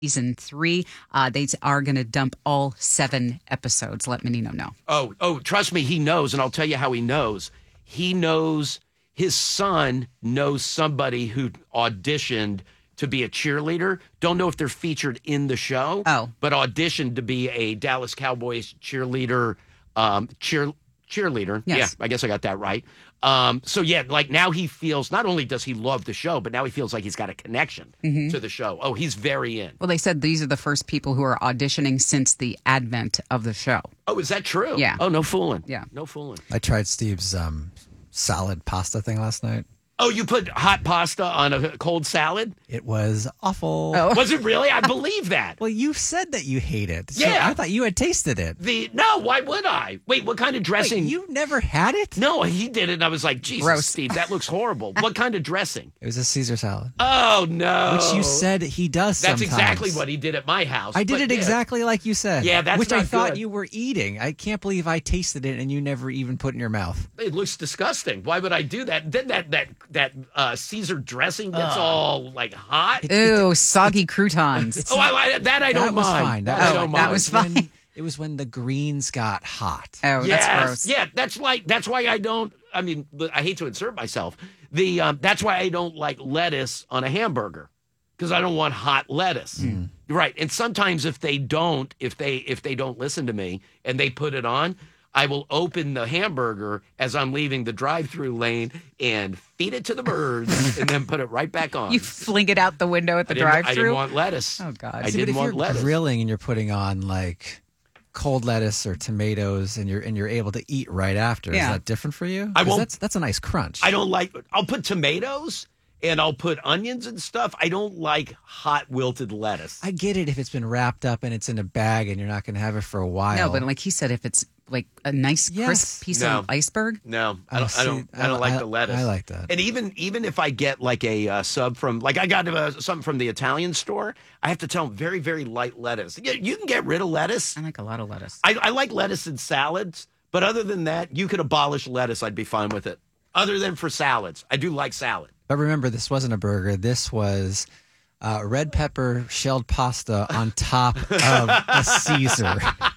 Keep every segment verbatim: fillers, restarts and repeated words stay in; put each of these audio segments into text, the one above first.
season three. Uh, they are going to dump all seven episodes. Let Menino know. Oh, oh, trust me, he knows, and I'll tell you how he knows. He knows his son knows somebody who auditioned to be a cheerleader. Don't know if they're featured in the show. Oh. But auditioned to be a Dallas Cowboys cheerleader, um, cheer cheerleader. Yes. Yeah, I guess I got that right. Um, so yeah, like now he feels, not only does he love the show, but now he feels like he's got a connection Mm-hmm. to the show. Oh, he's very in. Well, they said these are the first people who are auditioning since the advent of the show. Oh, is that true? Yeah. Oh, no fooling. Yeah. No fooling. I tried Steve's um, salad pasta thing last night. Oh, you put hot pasta on a cold salad? It was awful. Oh. Was it really? I believe that. Well, you said that you hate it. So Yeah. I thought you had tasted it. The no, why would I? Wait, what kind of dressing? Wait, you've never had it? No, he did it, and I was like, Jesus, Gross. Steve, that looks horrible. What kind of dressing? It was a Caesar salad. Oh, no. Which you said he does That's sometimes. exactly what he did at my house. I did but it yeah. exactly like you said. Yeah, that's Which I not thought good. you were eating. I can't believe I tasted it and you never even put it in your mouth. It looks disgusting. Why would I do that? Then that that that uh, Caesar dressing gets all like hot. Ew, soggy croutons. oh, I, I, that I don't that was mind. fine. That, I was, don't Oh, mind. that was when- fine. It was when the greens got hot. Oh, Yes, that's gross. yeah, that's like that's why I don't. I mean, I hate to insert myself. The um, that's why I don't like lettuce on a hamburger because I don't want hot lettuce. Hmm. Right, and sometimes if they don't, if they if they don't listen to me and they put it on, I will open the hamburger as I'm leaving the drive-through lane and feed it to the birds and then put it right back on. You fling it out the window at the I didn't, I didn't drive-through. want lettuce. Oh, God. I See, but didn't if want you're lettuce. grilling and you're putting on like cold lettuce or tomatoes and you're and you're able to eat right after, Yeah. is that different for you? I 'Cause won't- That's that's a nice crunch. I don't like. I'll put tomatoes and I'll put onions and stuff. I don't like hot wilted lettuce. I get it if it's been wrapped up and it's in a bag and you're not going to have it for a while. No, but like he said, if it's like a nice Yes. crisp piece No. of iceberg. No, I Oh, don't. I see, don't. I I- don't like I- the lettuce. I like that. And even even if I get like a uh, sub from, like I got uh, something from the Italian store, I have to tell them very very light lettuce. You, you can get rid of lettuce. I like a lot of lettuce. I, I like lettuce in salads, but other than that, you could abolish lettuce. I'd be fine with it. Other than for salads, I do like salad. But remember, this wasn't a burger. This was uh, red pepper shelled pasta on top of a Caesar.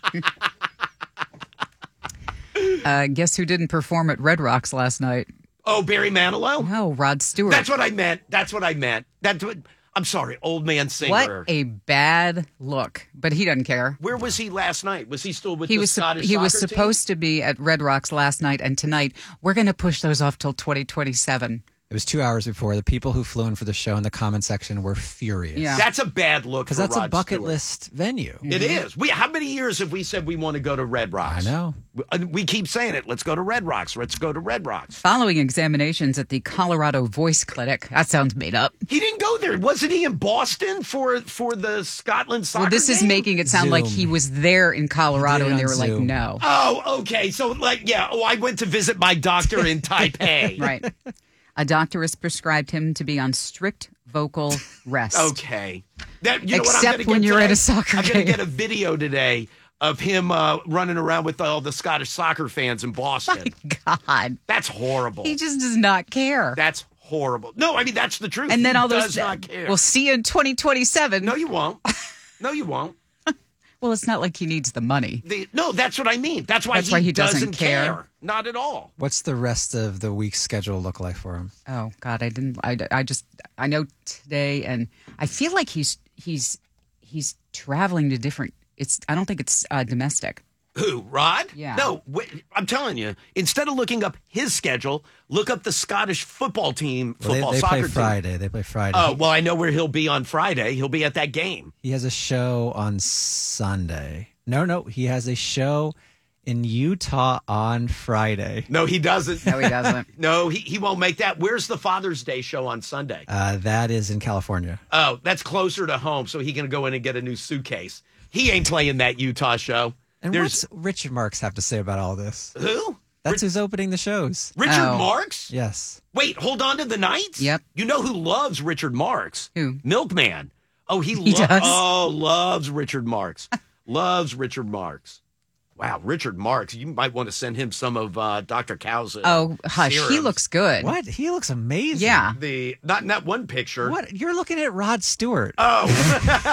Uh, guess who didn't perform at Red Rocks last night? Oh, Barry Manilow. No, Rod Stewart. That's what I meant. That's what I meant. That's what. I'm sorry, old man singer. What a bad look. But he doesn't care. Where was he last night? Was he still with He the was sup- Scottish he was soccer team? supposed to be at Red Rocks last night and tonight. We're going to push those off till twenty twenty-seven. It was two hours before. The people who flew in for the show in the comment section were furious. Yeah. That's a bad look Because for that's a Rod bucket Stewart. list venue. It is. We how many years have we said we want to go to Red I Rocks? know. We, we keep saying it. Let's go to Red Rocks. Let's go to Red Rocks. Following examinations at the Colorado Voice Clinic. That sounds made up. He didn't go there. Wasn't he in Boston for for the Scotland soccer Well, this is game? making it sound like Zoom. he was there in Colorado He did it and they on were like, Zoom. no. Oh, okay. So like, yeah. Oh, I went to visit my doctor in Taipei. Right. A doctor has prescribed him to be on strict vocal rest. Okay. That, you know what I'm Except gonna when get you're today? at a soccer I'm going to game. get a video today of him uh, running around with all the Scottish soccer fans in Boston. God. That's horrible. He just does not care. That's horrible. No, I mean, that's the truth. And then he all does those. not care. We'll see you in twenty twenty-seven. No, you won't. No, you won't. Well, it's not like he needs the money. The, no, that's what I mean. That's why, That's he, why he doesn't, doesn't care. Not at all. What's the rest of the week's schedule look like for him? Oh God, I didn't. I, I just. I know today, and I feel like he's he's he's traveling to different. It's. I don't think it's uh, domestic. Who, Rod? Yeah. No, wait, I'm telling you, instead of looking up his schedule, look up the Scottish football team, Well, football they they soccer play team. Friday. They play Friday. Oh, He- well, I know where he'll be on Friday. He'll be at that game. He has a show on Sunday. No, no, he has a show in Utah on Friday. No, he doesn't. No, he doesn't. No, he, he won't make that. Where's the Father's Day show on Sunday? Uh, that is in California. Oh, that's closer to home, so he can go in and get a new suitcase. He ain't playing that Utah show. And There's what's Richard Marks have to say about all this? who? That's who's opening the shows. Richard Oh. Marks? Yes. Wait, hold on to the Knights? Yep. You know who loves Richard Marks? Who? Milkman. Oh, he, He lo- does? Oh, loves Richard Marks. loves Richard Marks. Wow, Richard Marks. You might want to send him some of uh, Doctor Cow's. Uh, Oh, hush. He serums. looks good. What? He looks amazing. Yeah. The not in that one picture. What? You're looking at Rod Stewart. Oh,